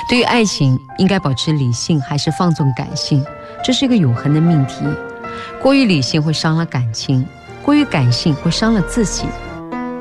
对于爱情，应该保持理性还是放纵感性，这是一个永恒的命题。过于理性会伤了感情，过于感性会伤了自己。